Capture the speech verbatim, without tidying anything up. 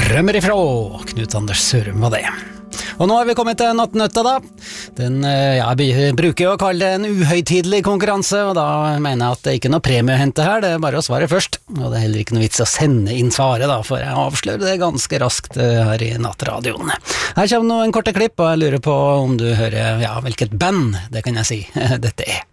Drømmer ifra, Knut Anders Sørum var det. Og nå har vi kommet til nattnøtta da. Den, ja, jeg bruker jo å kalle det en uhøytidelig konkurranse, og da mener jeg at det ikke er noe premie å hente her, det er bare å svare først. Og det er heller ikke noe vits å sende inn svaret da, for jeg avslører det ganske raskt her i nattradioen. Her kommer noen korte klipp, og jeg lurer på om du hører, ja, hvilket band, det kan jeg si, dette er.